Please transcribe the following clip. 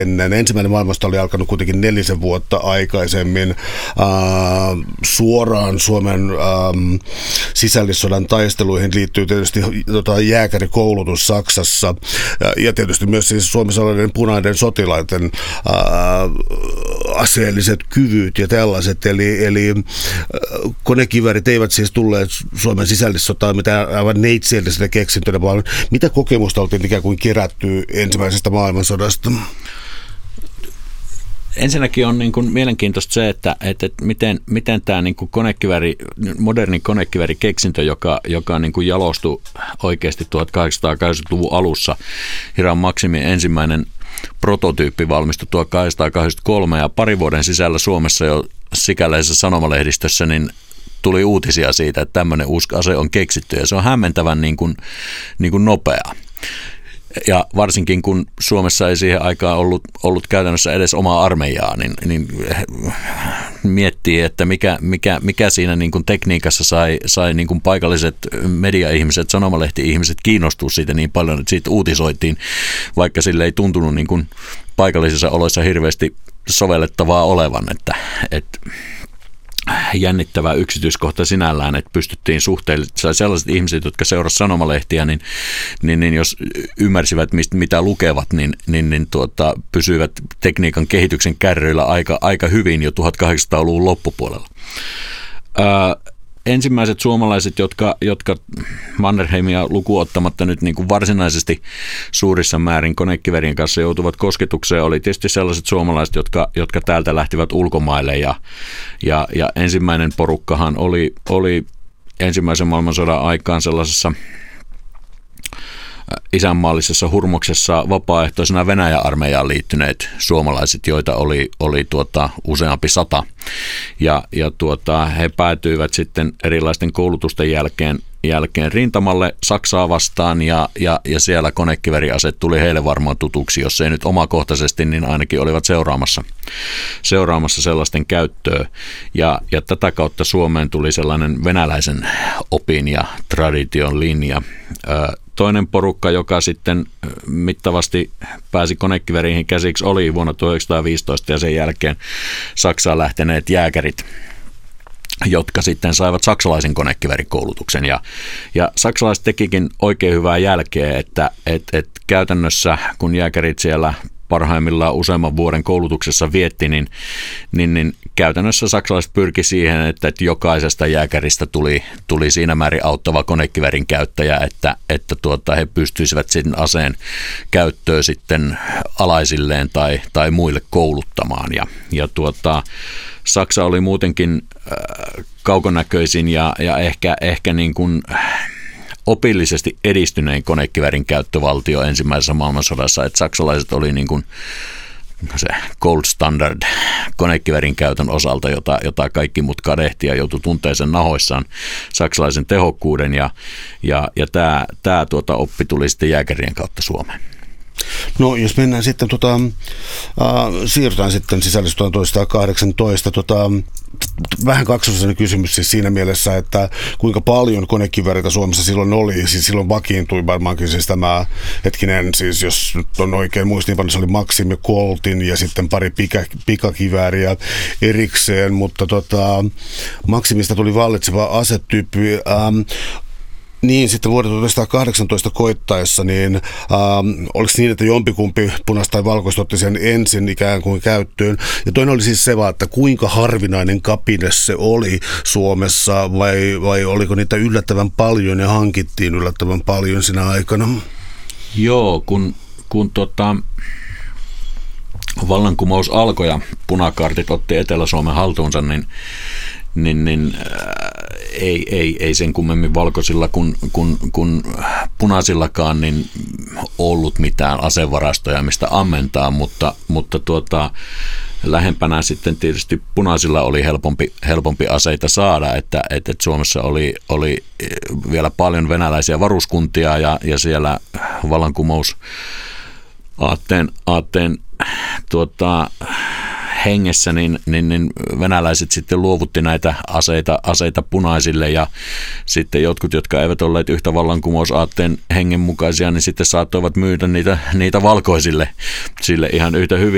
ennen. Ensimmäinen maailmansota oli alkanut kuitenkin 4 vuotta aikaisemmin. Suoraan Suomen sisällissodan taisteluihin liittyy tietysti jääkärikoulutus Saksassa ja tietysti myös siis Suomessa olevien punaiden sotilaiden aseelliset kyvyt ja tällaiset. Eli konekiväärit eivät siis tulleet Suomen sisällissotaan mitään aivan neitseellisenä keksintönä, vaan mitä kokemusta oltiin ikään kuin kerätty ensimmäisestä maailmansodasta? Ensinnäkin on niin kuin mielenkiintoista se, että miten tämä niin kuin moderni konekiväärikeksintö, joka niin kuin jalostui oikeasti 1880-luvun alussa. Hiram Maximin ensimmäinen prototyyppi valmistui 1883 ja parin vuoden sisällä Suomessa jo sikäläisessä sanomalehdistössä niin tuli uutisia siitä, että tämmöinen uusi ase on keksitty ja se on hämmentävän niin kuin nopea. Ja varsinkin kun Suomessa ei siihen aikaan ollut käytännössä edes omaa armeijaa, niin miettii, että mikä siinä niin kuin tekniikassa sai niin kuin paikalliset media-ihmiset, sanomalehti-ihmiset kiinnostua siitä niin paljon, että siitä uutisoitiin, vaikka sille ei tuntunut niin kuin paikallisissa oloissa hirveästi sovellettavaa olevan, että jännittävä yksityiskohta sinällään, että pystyttiin sellaiset ihmiset, jotka seurasivat sanomalehtiä, niin jos ymmärsivät, mitä lukevat, niin pysyivät tekniikan kehityksen kärryillä aika hyvin jo 1800-luvun loppupuolella. Ensimmäiset suomalaiset, jotka Mannerheimia lukuun ottamatta nyt niin kuin varsinaisesti suurissa määrin konekiväärien kanssa joutuvat kosketukseen, oli tietysti sellaiset suomalaiset, jotka täältä lähtivät ulkomaille. Ja ensimmäinen porukkahan oli ensimmäisen maailmansodan aikaan sellaisessa isänmaallisessa hurmoksessa vapaaehtoisena Venäjän-armeijaan liittyneet suomalaiset, joita oli useampi 100. Ja he päätyivät sitten erilaisten koulutusten jälkeen rintamalle Saksaa vastaan ja siellä konekivääriaseet tuli heille varmaan tutuksi, jos ei nyt omakohtaisesti, niin ainakin olivat seuraamassa sellaisten käyttöä. Ja tätä kautta Suomeen tuli sellainen venäläisen opin ja tradition linja. Toinen porukka, joka sitten mittavasti pääsi konekivääriin käsiksi, oli vuonna 1915 ja sen jälkeen Saksaan lähteneet jääkärit, jotka sitten saivat saksalaisen konekiväärikoulutuksen. Ja saksalaiset tekikin oikein hyvää jälkeä, että käytännössä kun jääkärit siellä parhaimmillaan useamman vuoden koulutuksessa vietti, niin käytännössä saksalaiset pyrki siihen, että jokaisesta jääkäristä tuli siinä määrin auttava konekiväärin käyttäjä, että he pystyisivät sen aseen käyttöön sitten alaisilleen tai muille kouluttamaan. Ja Saksa oli muutenkin kaukonäköisin ja ehkä niin kuin opillisesti edistynein konekiväärin käyttövaltio ensimmäisessä maailmansodassa, että saksalaiset oli niin kuin se gold standard konekiväärin käytön osalta, jota kaikki muut kadehti ja joutui tuntemaan sen nahoissaan saksalaisen tehokkuuden ja tämä oppi tuli sitten jääkärien kautta Suomeen. No jos mennään sitten, siirrytään sitten sisällissotaan 1918, vähän kaksosainen kysymys siis siinä mielessä, että kuinka paljon konekivääreitä Suomessa silloin oli, siis silloin vakiintui varmaankin siis tämä siis jos nyt on oikein muistin, se oli Maxim ja Coltin ja sitten pari pikakivääriä erikseen, mutta Maximista tuli vallitseva asetyyppi. Niin, sitten vuoden 1918 koittaessa, niin oliko niin, että jompikumpi punaista tai valkoista otti sen ensin ikään kuin käyttöön? Ja toinen oli siis se, että kuinka harvinainen kapine se oli Suomessa, vai oliko niitä yllättävän paljon ja hankittiin yllättävän paljon siinä aikana? Joo, kun vallankumous alkoi ja punakaartit otti Etelä-Suomen haltuunsa, niin ei sen kummemmin valkoisilla kuin punaisillakaan niin ollut mitään asevarastoja, mistä ammentaa, mutta lähempänä sitten tietysti punaisilla oli helpompi aseita saada, että Suomessa oli vielä paljon venäläisiä varuskuntia ja siellä vallankumous aatteen hengessä, niin venäläiset sitten luovutti näitä aseita punaisille ja sitten jotkut, jotka eivät olleet yhtä vallankumousaatteen hengen mukaisia, niin sitten saattoivat myydä niitä valkoisille sille ihan yhtä hyvin.